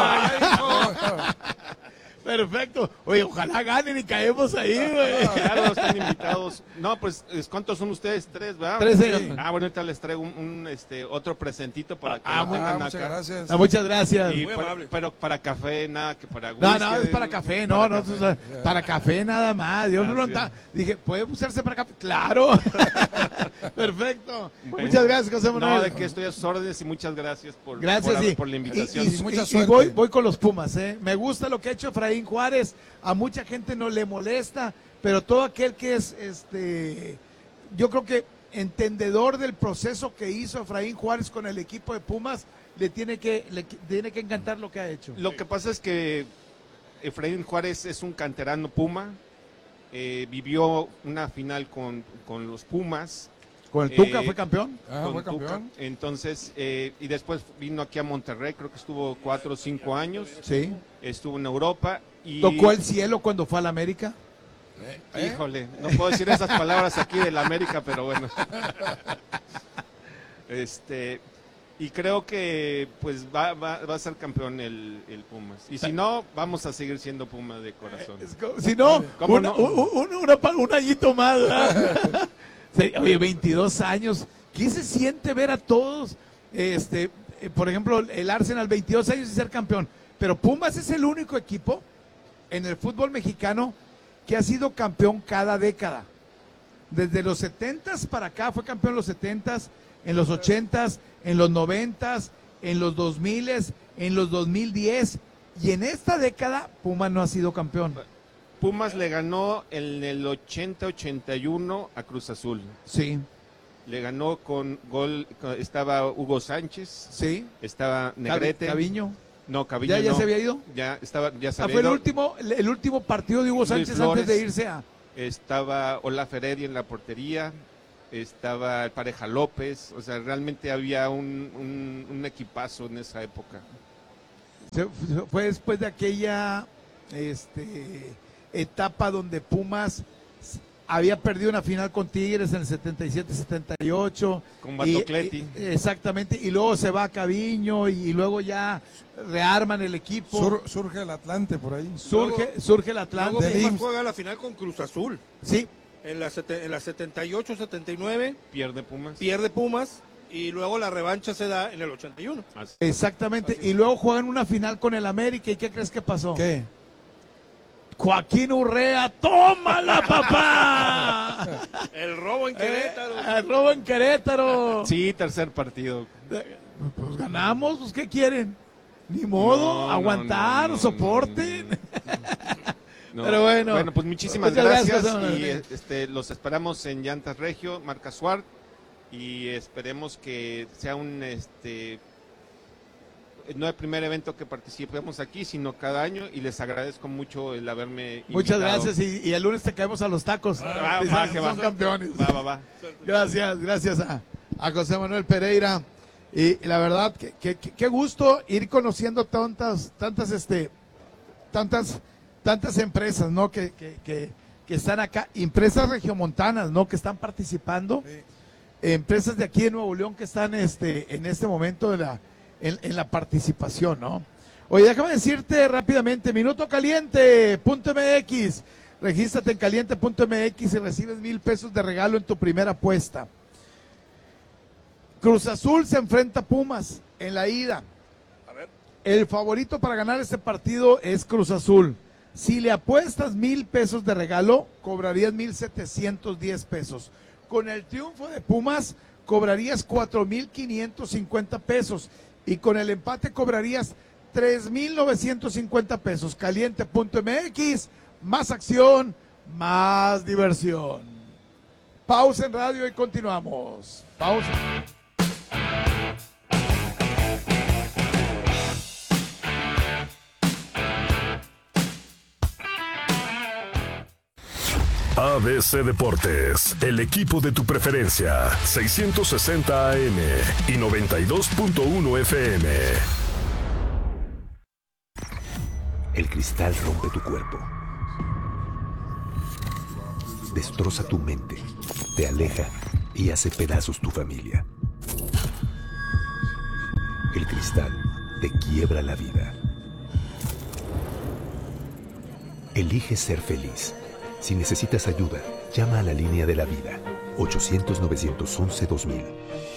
Perfecto. Oye, ojalá ganen y caemos ahí, güey. Claro, están invitados. No, pues, es- ¿cuántos son ustedes? Tres, ¿verdad? Tres, señor. Ah, bueno, ahorita les traigo un, un, este, otro presentito para que Ah, lo tengan ah, acá. muchas gracias. Ah, muchas gracias. Y Muy para- amable. pero para café, nada que para No, whisky. no, es para café, no, no, o sea, para café nada más. Dios no lo está. Dije, ¿puede usarse para café? Claro. Perfecto. Bueno. Muchas gracias, José Manuel. No, de que estoy a sus órdenes y muchas gracias por, Gracias, por, y, por la y- invitación. y- mucha y- y suerte. voy, voy con los Pumas, ¿eh? Me gusta lo que ha hecho Efraín Juárez. A mucha gente no le molesta, pero todo aquel que es, este, yo creo que entendedor del proceso que hizo Efraín Juárez con el equipo de Pumas, le tiene que, le tiene que encantar lo que ha hecho. Lo que pasa es que Efraín Juárez es un canterano Puma, eh, vivió una final con, con los Pumas. Con el Tuca Eh, fue campeón. Ah, con fue Tuca. campeón. Entonces, eh, y después vino aquí a Monterrey, creo que estuvo cuatro o cinco años. Sí. Estuvo en Europa. Y, Tocó el cielo cuando fue a la América. Híjole, no puedo decir esas palabras aquí de la América, pero bueno. Este, y creo que pues va, va, va a ser campeón el, el Pumas. Y si no, vamos a seguir siendo Puma de corazón. Si no, ¿Cómo una- no? un, un- una pa- un añito más. ¿verdad? Sí, oye, veintidós años. ¿Qué se siente ver a todos? Este, eh, por ejemplo, el Arsenal, veintidós años y ser campeón. Pero Pumas es el único equipo en el fútbol mexicano que ha sido campeón cada década. Desde los setentas para acá fue campeón en los setentas, en los ochentas, en los noventas, en los dos miles, en los dos mil diez. Y en esta década, Pumas no ha sido campeón. Pumas le ganó en el ochenta ochenta y uno a Cruz Azul. Sí. Le ganó con gol, con- estaba Hugo Sánchez, Sí. estaba Negrete. Caviño. No, Caviño ¿Ya, ya no. se había ido? Ya estaba, ya se Ah, había fue el ido. último, el último partido de Hugo Luis Sánchez Flores. antes de irse a... Estaba Olaf Heredia en la portería, estaba el Pareja López, o sea, realmente había un, un, un equipazo en esa época. Se- Fue después de aquella este, etapa donde Pumas había perdido una final con Tigres en el setenta y siete setenta y ocho. Con Batocletti. Y- y- exactamente, y luego se va a Caviño y, luego ya rearman el equipo. Sur- surge el Atlante por ahí. surge, surge el Atlante. Luego Del Pumas I M S S. juega la final con Cruz Azul. Sí, En la, sete- en la setenta y ocho setenta y nueve Pierde Pumas. pierde Pumas y luego la revancha se da en el ochenta y uno. Así. exactamente. Y luego juegan una final con el América. ¿Y qué crees que pasó? ¿Qué? Joaquín Urrea, tómala, papá. El robo en Querétaro. Eh, el robo en Querétaro. Sí, tercer partido. Pues ganamos, pues ¿qué quieren? Ni modo, No, no, aguantar, no, no, soporten. No. Pero bueno. Bueno, pues muchísimas Muchas gracias, gracias, don y Manuel. este, los esperamos en Llantas Regio, marca Suart, y esperemos que sea un este no el primer evento que participemos aquí, sino cada año, y les agradezco mucho el haberme Muchas invitado. gracias y, y el lunes te caemos a los tacos. Va, Dicen, va, que son va. campeones. Va, va, va. Gracias, gracias a, a José Manuel Pereira. Y la verdad, que, que, que- qué gusto ir conociendo tantas, tantas, este, tantas, tantas empresas, ¿no? Que, que, que, que están acá, empresas regiomontanas, ¿no? Que están participando, empresas de aquí de Nuevo León que están, este, en este momento de la, en, en la participación, ¿no? Oye, déjame decirte rápidamente, minuto caliente punto M X, regístrate en caliente punto M X y recibes mil pesos de regalo en tu primera apuesta. Cruz Azul se enfrenta a Pumas en la ida. El favorito para ganar este partido es Cruz Azul. Si le apuestas mil pesos de regalo, cobrarías mil setecientos diez pesos. Con el triunfo de Pumas, cobrarías cuatro mil quinientos cincuenta pesos. Y con el empate cobrarías tres mil novecientos cincuenta pesos. caliente punto M X, más acción, más diversión. Pausa en radio y continuamos. Pausa. A B C Deportes, el equipo de tu preferencia, seiscientos sesenta A M y noventa y dos punto uno F M. El cristal rompe tu cuerpo, destroza tu mente, te aleja y hace pedazos tu familia. El cristal te quiebra la vida. Elige ser feliz. Si necesitas ayuda, llama a la línea de la vida, ochocientos, novecientos once, dos mil.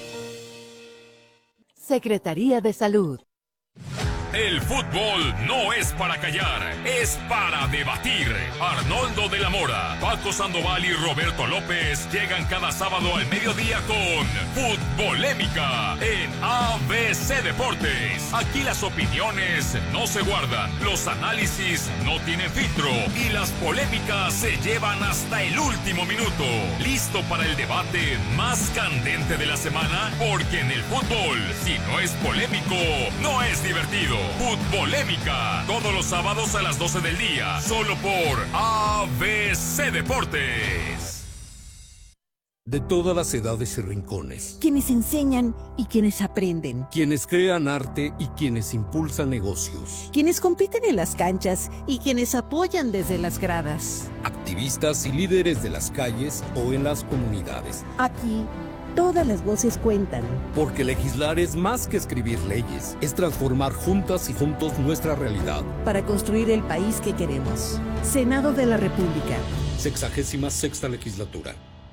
Secretaría de Salud. El fútbol no es para callar, es para debatir. Arnoldo de la Mora, Paco Sandoval y Roberto López llegan cada sábado al mediodía con Futbolémica en A B C Deportes. Aquí las opiniones no se guardan, los análisis no tienen filtro y las polémicas se llevan hasta el último minuto. Listo para el debate más candente de la semana, porque en el fútbol, si no es polémico, no es divertido. Futbolémica, todos los sábados a las doce del día, solo por A B C Deportes. De todas las edades y rincones, Quienes enseñan y quienes aprenden. quienes crean arte y quienes impulsan negocios, Quienes compiten en las canchas y quienes apoyan desde las gradas. activistas y líderes de las calles o en las comunidades. Aquí, todas las voces cuentan. Porque legislar es más que escribir leyes, es transformar juntas y juntos nuestra realidad. Para construir el país que queremos. Senado de la República. Sexagésima sexta legislatura.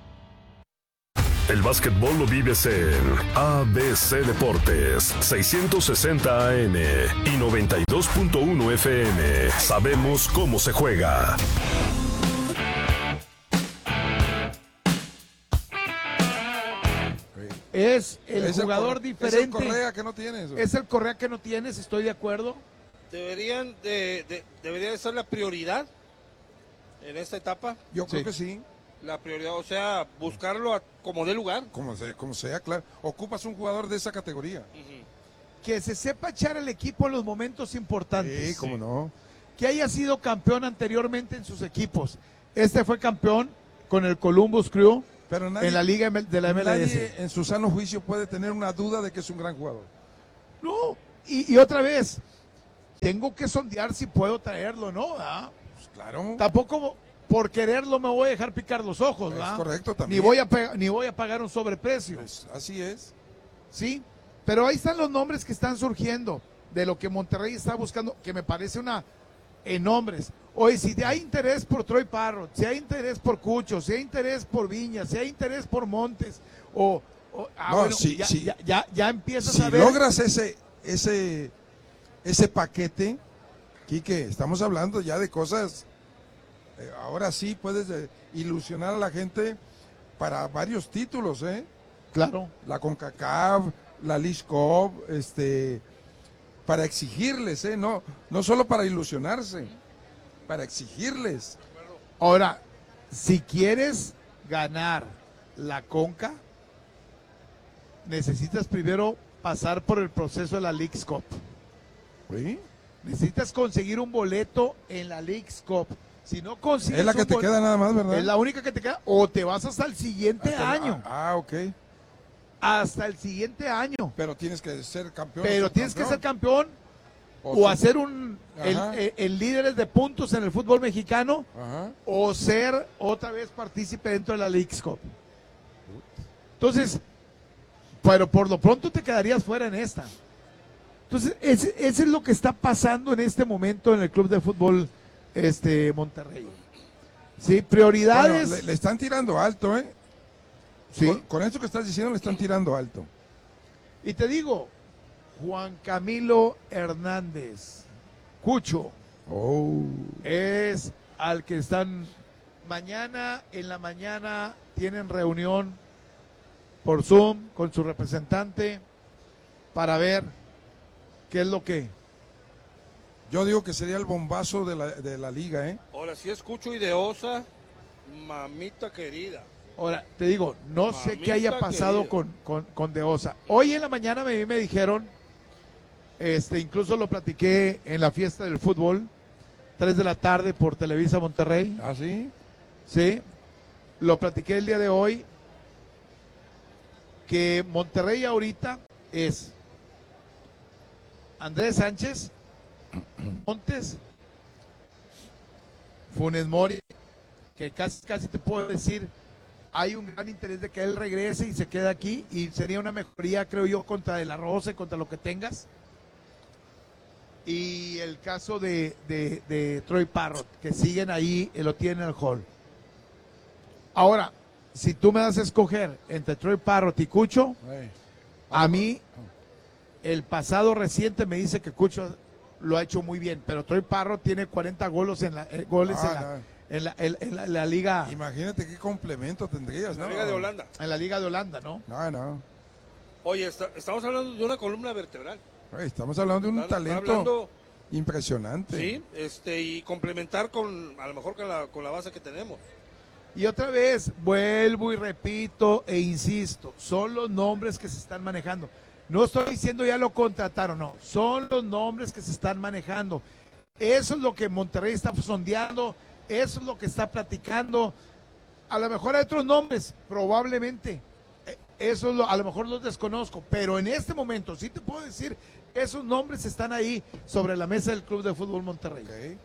El básquetbol lo vives en A B C Deportes, seiscientos sesenta A M y noventa y dos punto uno F M. Sabemos cómo se juega. Es el Es el jugador Cor- diferente. es el Correa que no tienes. Es el Correa que no tienes, estoy de acuerdo. Deberían de, de- debería de ser la prioridad en esta etapa. Yo creo que sí. La prioridad, o sea, buscarlo a- como de lugar. Como sea, como sea, claro. Ocupas un jugador de esa categoría. Que se sepa echar el equipo en los momentos importantes. Sí, cómo no. Que haya sido campeón anteriormente en sus equipos. Este fue campeón con el Columbus Crew Pero nadie, en la liga M- de la M L S. nadie en su sano juicio puede tener una duda de que es un gran jugador. No, y, y otra vez, tengo que sondear si puedo traerlo o no, ¿verdad? Pues claro. Tampoco por quererlo me voy a dejar picar los ojos, Es ¿verdad? correcto también. Ni voy a, pe- ni voy a pagar un sobreprecio. Pues así es. Sí, pero ahí están los nombres que están surgiendo de lo que Monterrey está buscando, que me parece una en nombres. Oye, si hay interés por Troy Parrott, si hay interés por Cucho, si hay interés por Viña, si hay interés por Montes, o, o- ah, No, bueno, sí, ya, sí. ya, ya, ya empiezas Si a ver. logras ese, ese, ese paquete, Quique, estamos hablando ya de cosas. eh, ahora sí puedes eh, ilusionar a la gente para varios títulos, ¿eh? Claro. La CONCACAF, la League Cup, este, para exigirles, ¿eh? No, no solo para ilusionarse, para exigirles. Ahora, si quieres ganar la Conca, necesitas primero pasar por el proceso de la Leagues Cup. ¿Sí? Necesitas conseguir un boleto en la Leagues Cup. Si no consigues Es la que un te boleto- queda nada más, ¿verdad? Es la única que te queda. O te vas hasta el siguiente Hasta- año. Ah, ah, ok. hasta el siguiente año. Pero tienes que ser campeón. Pero tienes que ser campeón o, o hacer un el, el, el líderes de puntos en el fútbol mexicano. Ajá. O ser otra vez partícipe dentro de la Leagues Cup. Entonces, pero por lo pronto te quedarías fuera en esta. Entonces, ese, ese es lo que está pasando en este momento en el Club de Fútbol este, Monterrey. Sí, prioridades. Bueno, le, le están tirando alto, ¿eh? Sí. Con, con esto que estás diciendo le están tirando alto. Y te digo, Juan Camilo Hernández, Cucho, oh. es al que están mañana, en la mañana tienen reunión por Zoom con su representante para ver qué es lo que... Yo digo que sería el bombazo de la, de la liga, ¿eh? Ahora, si es Cucho y de Osa, mamita querida. Ahora, te digo, no Mamita sé qué haya pasado con, con, con De Osa. Hoy en la mañana me, me dijeron, este, incluso lo platiqué en la fiesta del fútbol, tres de la tarde por Televisa Monterrey. ¿Ah, sí? Sí, lo platiqué el día de hoy, que Monterrey ahorita es Andrés Sánchez, Montes, Funes Mori, que casi, casi te puedo decir, hay un gran interés de que él regrese y se quede aquí, y sería una mejoría, creo yo, contra De La Rosa y contra lo que tengas. Y el caso de, de, de Troy Parrott, que siguen ahí y lo tienen en el hall. Ahora, si tú me das a escoger entre Troy Parrott y Cucho, a mí el pasado reciente me dice que Cucho lo ha hecho muy bien, pero Troy Parrott tiene cuarenta goles en la, eh, goles ah, en, la, en, la, en, en la, la liga. Imagínate qué complemento tendrías, ¿no? En la Liga de Holanda. En la Liga de Holanda, ¿no? No, no. Oye, está, estamos hablando de una columna vertebral. Oye, estamos hablando de un Están- talento están hablando- impresionante. Sí, este, y complementar con, a lo mejor con la, con la base que tenemos. Y otra vez, vuelvo y repito e insisto, son los nombres que se están manejando. No estoy diciendo ya lo contrataron, no, son los nombres que se están manejando. Eso es lo que Monterrey está sondeando, eso es lo que está platicando. A lo mejor hay otros nombres, probablemente. Eh, Eso es lo, a lo mejor los desconozco, pero en este momento sí te puedo decir, esos nombres están ahí sobre la mesa del Club de Fútbol Monterrey. Okay.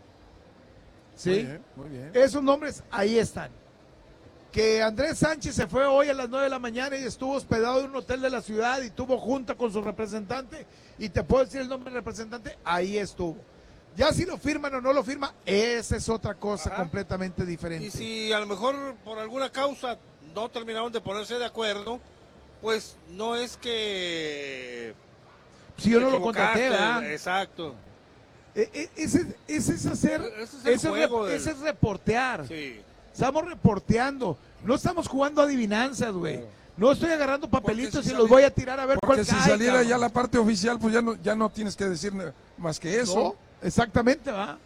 ¿Sí? Muy bien, muy bien. Esos nombres ahí están. Que Andrés Sánchez se fue hoy a las nueve de la mañana y estuvo hospedado en un hotel de la ciudad y tuvo junta con su representante, y te puedo decir el nombre del representante, ahí estuvo. Ya si lo firman o no lo firma, esa es otra cosa Ajá. completamente diferente. Y si a lo mejor por alguna causa no terminaron de ponerse de acuerdo, pues no es que... Si yo te no lo equivocaste, contraté, ¿verdad? Exacto. E- e- Ese, ese es hacer, Ese es el ese, es juego re- del- ese es reportear. Sí. Estamos reporteando, no estamos jugando adivinanzas, güey. No estoy agarrando papelitos si y los sali- voy a tirar a ver Porque cuál si cae, saliera cabrón. ya la parte oficial, pues ya no, ya no tienes que decir na- más que eso. No, exactamente, va.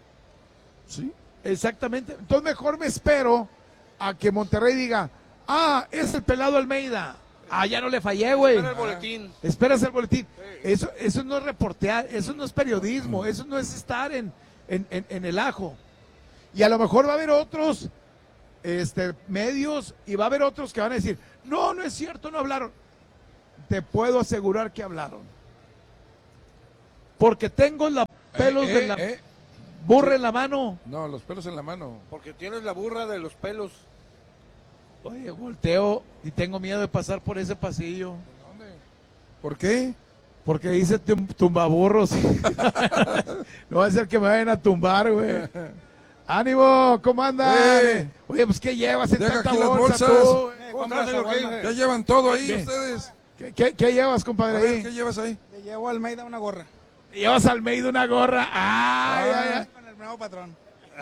Sí. Exactamente. Entonces mejor me espero a que Monterrey diga, ah, es el pelado Almeida. Ah, ya no le fallé, güey. Espera el boletín. Esperas el boletín. Eso, eso no es reportear, eso no es periodismo, eso no es estar en, en, en, en el ajo. Y a lo mejor va a haber otros este, medios y va a haber otros que van a decir, no, no es cierto, no hablaron. Te puedo asegurar que hablaron. Porque tengo los pelos Eh, de eh, la eh. burra en la mano. No, los pelos en la mano. Porque tienes la burra de los pelos. Oye, volteo y tengo miedo de pasar por ese pasillo. ¿Por qué? Porque dice tum- tumbaburros. No va a ser que me vayan a tumbar, güey. ¡Ánimo! ¿Cómo andan? Eh. Oye, pues ¿qué llevas en Deja tanta aquí las bolsa, bolsas. tú? Eh, ¿Cómo compras estás, algo que- señor? Ya llevan todo ahí Ve. ustedes. ¿Qué, qué, qué llevas, A compadre, ver, ahí? ¿qué llevas ahí? Le llevo a Almeida una gorra. Llevas al Almeida una gorra. ¡Ay, ay, ay! Con el nuevo patrón.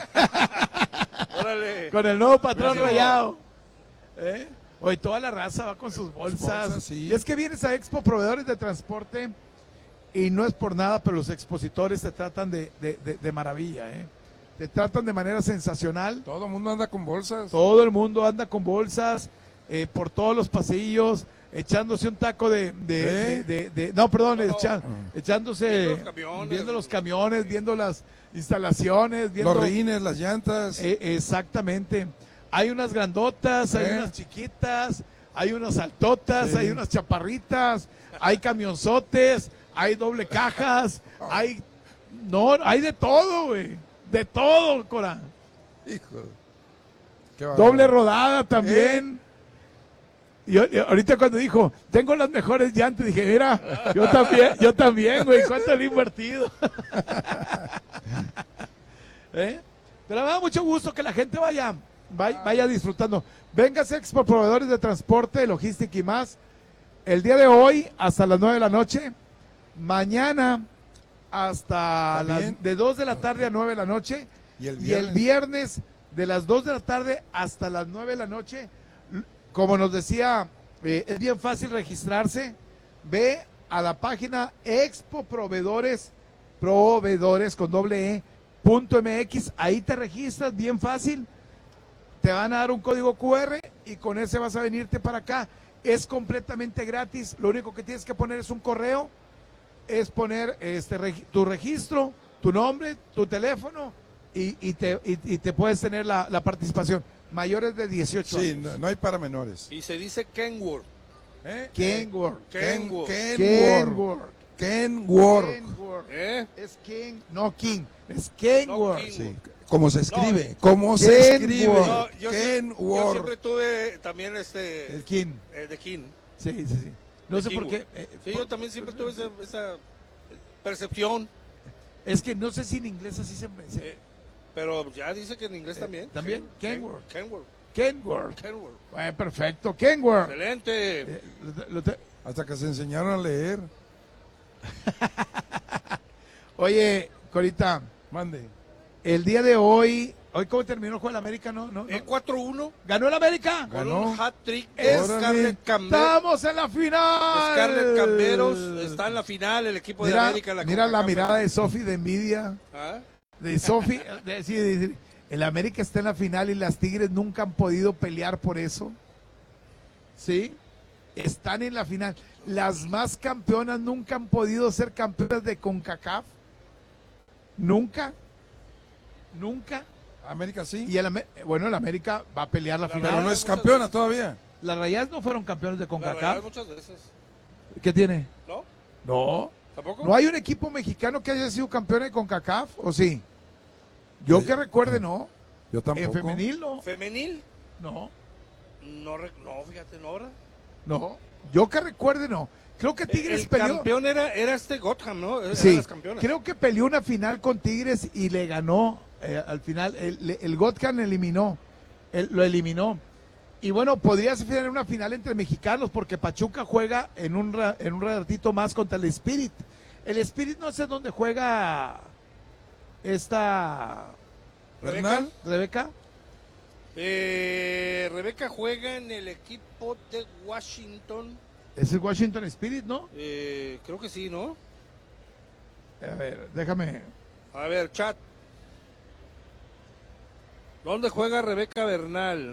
Órale. Con el nuevo patrón Gracias. rayado. ¿Eh? Hoy toda la raza va con sus bolsas. bolsas, sí. Y es que vienes a Expo Proveedores de Transporte y no es por nada, pero los expositores te tratan de, de, de- de maravilla, ¿eh? Te tratan de manera sensacional. Todo el mundo anda con bolsas. Todo el mundo anda con bolsas eh, por todos los pasillos, echándose un taco de... de, ¿Eh? de- de- de- no, perdón, echa- Ah. echándose... Viendo los camiones. viendo los camiones, viendo las instalaciones, viendo... Los rines, las llantas. Eh, exactamente. Hay unas grandotas, hay ¿Eh? unas chiquitas, hay unas altotas, Sí. hay unas chaparritas, hay camionzotes, hay doble cajas, hay... No, hay de todo, güey. De todo, Cora. Hijo. Qué bárbaro. Doble rodada también. Y yo- y ahorita cuando dijo, tengo las mejores llantas, dije, mira, yo también, yo también, güey, ¿cuánto le he invertido? ¿Eh? Pero me da mucho gusto que la gente vaya, vaya, vaya disfrutando. Véngase, Expo Proveedores de Transporte, Logística y más. El día de hoy hasta las nueve de la noche. Mañana hasta También. las, de dos de la tarde a nueve de la noche. Y el Y el viernes de las dos de la tarde hasta las nueve de la noche. L- Como nos decía, eh, es bien fácil registrarse. Ve a la página Expo Proveedores, Proveedores con doble E, punto M X. Ahí te registras, bien fácil. Te van a dar un código Q R y con ese vas a venirte para acá. Es completamente gratis. Lo único que tienes que poner es un correo, es poner este regi- tu registro, tu nombre, tu teléfono y, y te, y, y te puedes tener la, la participación. Mayores de dieciocho Sí, años. no, no hay para menores. Y se dice Kenworth. ¿Eh? Kenworth. Kenworth. Kenworth. Kenworth. Kenworth. ¿Eh? Es Ken, no King, es Kenworth. No, Sí. ¿Cómo se escribe? No. ¿Cómo se Kenworth. escribe? No, yo, sie- yo Kenworth. siempre tuve también este... El King. eh, de King. Sí, sí, sí. No de sé por qué. Kenworth. eh, Sí, por- yo también siempre tuve esa, esa percepción. Es que no sé si en inglés así se... se- Eh, pero ya dice que en inglés también. Eh, ¿también? Ken- Kenworth. Kenworth. Kenworth. Kenworth. Eh, perfecto, Kenworth. Excelente. Eh, lo- lo te- Hasta que se enseñaron a leer. Oye, Corita, Mande. el día de hoy, ¿hoy cómo terminó el juego del América? No, no, no. Eh, cuatro uno. ¿Ganó el América? Con Ganó. un hat-trick de Órale. Scarlett Camberos. ¡Estamos en la final! Scarlett Camberos está en la final, el equipo de Mira, América. La mira la CONCACAF. mirada de Sofi de envidia. ¿Ah? De Sofi, de, sí, de decir, el América está en la final y las Tigres nunca han podido pelear por eso. ¿Sí? Están en la final. Las más campeonas nunca han podido ser campeonas de CONCACAF. Nunca. Nunca. América sí. Y el, Ame- bueno, el América va a pelear la, La final. Pero no es campeona todavía. Las Rayadas no fueron campeones de La CONCACAF. Real muchas veces. ¿Qué tiene? ¿No? No. ¿Tampoco? ¿No hay un equipo mexicano que haya sido campeón de CONCACAF? ¿O sí? Yo Sí. que recuerde, no. Yo tampoco. En femenil, no. ¿Femenil? No. No, re- no, fíjate, no, ¿verdad? No. Yo que recuerde, no. Creo que Tigres El peleó. campeón era, era este Gotham, ¿no? Eran Sí, las campeonas. creo que peleó una final con Tigres y le ganó eh, al final. El, el Gotham eliminó, él lo eliminó. Y bueno, podría ser una final entre mexicanos porque Pachuca juega en un, ra- en un ratito más contra el Spirit. El Spirit no sé dónde juega esta ¿Bernal? Rebeca. Eh, Rebeca juega en el equipo de Washington. Es el Washington Spirit, ¿no? Eh, creo que sí, ¿no? A ver, déjame. A ver, chat. ¿Dónde juega Rebeca Bernal?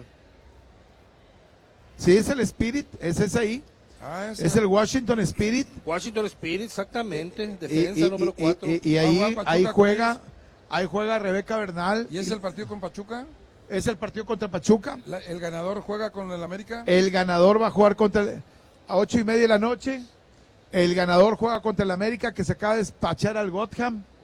Sí, es el Spirit, ese es ahí. Ah, esa. Es el Washington Spirit. Washington Spirit, exactamente. Y, Defensa y- número y- cuatro. y- y Ah, ahí, juega Pachuca ahí con juega, ellos. ahí juega Rebeca Bernal. ¿Y es el partido con Pachuca? Es el partido contra Pachuca. La- ¿El ganador juega con el América? El ganador va a jugar contra el- a ocho y media de la noche. El ganador juega contra el América que se acaba de despachar al Gotham.